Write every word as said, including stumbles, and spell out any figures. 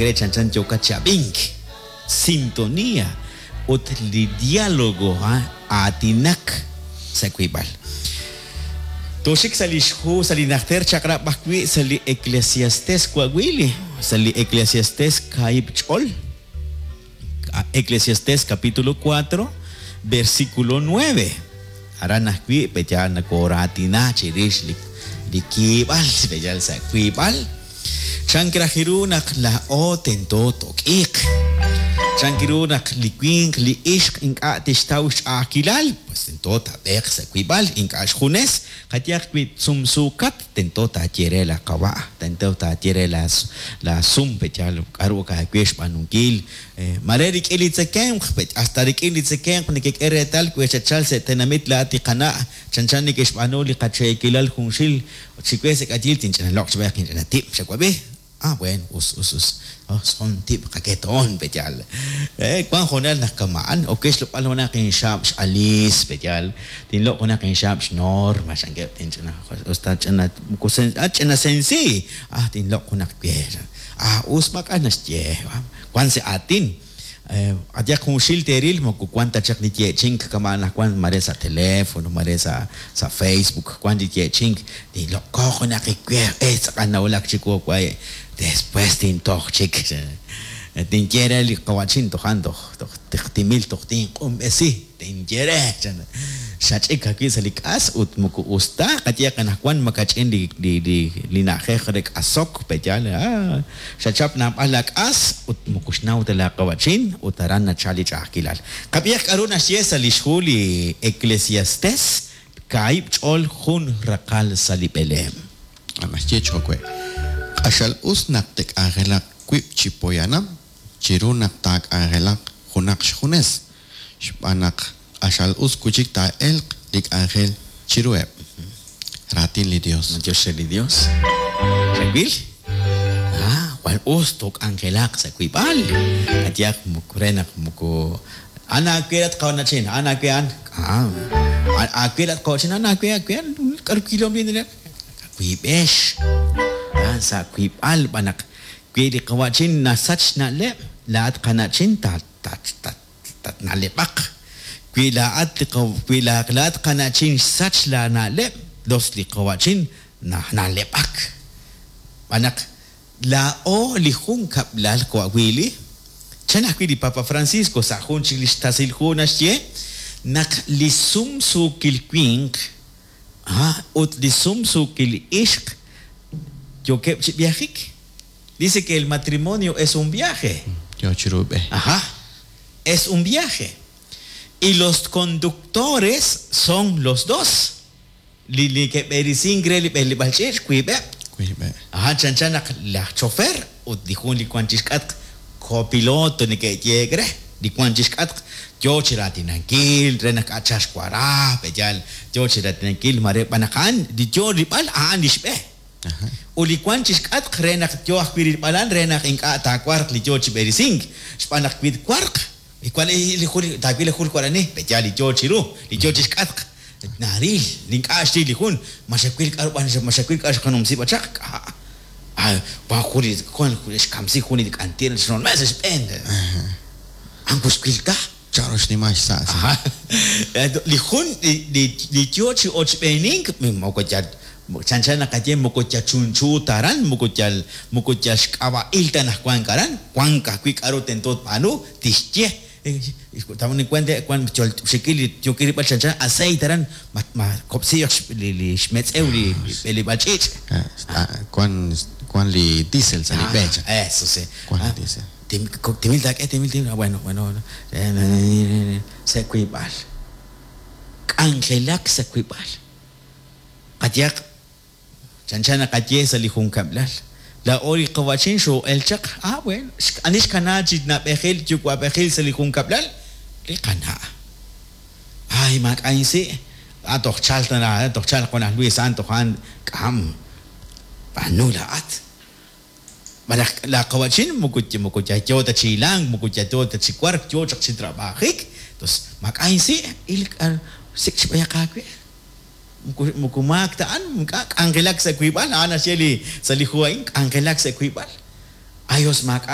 chanchan choka chabink sintonía ut li diálogo ha atinak sakwibal toshik salishhu salinakter chakra bakwi sali Eclesiastes kwagwili sali Eclesiastes kaib chol Eclesiastes capítulo cuatro versículo nueve aranakwi pechana koratina chirish lik likibal pechal sakwibal Chankrahirunak la o tento tokik. Chankirunak liquink li ishk ink atistaush akilal. Pues tento tabek sa kwibal ink ashkunes. Katiak kwit sumsukat tento ta tiere la kawa. Tento ta tiere la la sum pechal karu ka kwesh panungkil. Marerik ilitsekem pech hasta rik ilitsekem nikik eretal kwechachal se tenamit la atikana. Chanchan nikish panuli kachekilal kunshil. Chikwese katil tinchan lok chbek tinchan tip shakwabe. Ah, bueno, us, us, us. Oh, son tip kaketón, pechal. Eh, kwan honal na kamaan, o kes lo palo na kin shaps alis, pechal. Tin lo na kin shaps nor, masangge tin chana. Usta chana kusen, ah chana sensi. Ah, tin lo na kpera. Ah, us makanas je. Kwan se atin. Eh, adya kung shil teril mo kukwanta chak ni tie ching kamana kwan mare sa telefono mare sa sa Facebook kwan di tie ching di lo ko na kikwe eh sa kana ulak chiko kwai después tin toch chik tin quiere li kawachin tojando timil tohtin um esi tin quiere shachik aquí salikas ut muku usta katia kana kwan makachin di di di linaje rek asok pejal ah shachap na palak as ut mukusnaw tala kawachin utaran na chali chakilal kapiak aruna siesa lishuli Eclesiastes kaib chol hun rakal salipelem amasche chokwe ashal usnak tek agelak kwip chipoyanam chirunak tak agelak hunak shunes shpanak ashal us kuchik ta el dik angel chirueb ratin li Dios Dios li Dios rebil ah wal us tok angelak sa kwibal atiak mukurenak muku ana kwerat kauna chin ana kwean ah akwerat ko chin ana kwean kwean kar kilometer kwibesh sa kwibal banak kwedi kawachin na sach na le laat kanachin tat tat tat tat na lepak kwila at kwila laat kanachin sach la na le dos li kawachin na na lepak banak la o lihung kablal ko wili chana kwidi Papa Francisco sa hun chilistasil hunas ye nak lisum su kilkwink ha ut lisum su kil ishq yo que viaje dice que el matrimonio es un viaje. Yo chirube. Ajá. Es un viaje. Y los conductores son los dos. Li que berisingre li beli balchech kuibe. Kuibe. Ajá, chanchana la chofer o dijun li kwanchishkat copiloto ni que llegre li kwanchishkat yo chiratinanquil renak achas kwara pejal yo chiratinanquil mare panakan di yo ripal anishbe. Uli kwanchis kat renak jo akpirit palan renak ingka ta kwark li jo chiberising spanak pit kwark ikwal li khuli ta pile khul kwarane pejali jo chiru li jo chiskat naril link ashti li khun mashakwil karban mashakwil kash kanum si bachak ah ba khuli kon khulish kamsi khuni dik antir non mas spend angus kwilta charos ni mas sa li khun li li jo chi och bening mo ko jad chanchana kaje mukocha chunchu taran mukochal mukocha shkaba iltanah kwan karan kwan ka kwik aro tentot panu tische estamos en cuenta cuando chol shikili yo kiri pa chanchana asai taran mat ma kopsi li li schmetz euli li balchich kwan kwan li diesel sali becha eso sí kwan diesel tim timil tak timil tim bueno bueno se kwibal angelak se kwibal katiak chanchana kaje sa lihung kablal la ori kawachin sho el chak ah bueno anish kana jid na behel jukwa behel sa lihung kablal li kana ay mak ainsi atok chalta na atok chal ko na Luis Santo Juan kam panula at malak la kawachin mukutya mukutya jota chilang mukutya jota chikwark jota chitrabahik tos mak ainsi il six pa yakakwe mukumak taan angelak sa kwibal ana siya li sa lihuaing angelak sa kwibal ayos mak